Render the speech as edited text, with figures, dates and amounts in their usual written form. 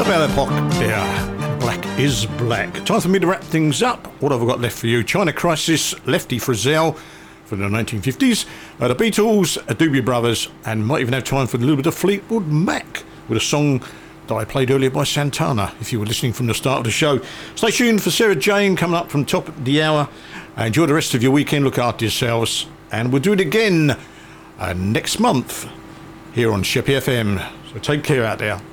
Belle Epoque there. Black is Black. Time for me to wrap things up. What have I got left for you? China Crisis, Lefty Frizzell from the 1950s, the Beatles, Doobie Brothers, and might even have time for a little bit of Fleetwood Mac with a song that I played earlier by Santana, if you were listening from the start of the show. Stay tuned for Sarah Jane coming up from top of the hour. Enjoy the rest of your weekend. Look after yourselves. And we'll do it again next month here on Sheppey FM. So take care out there.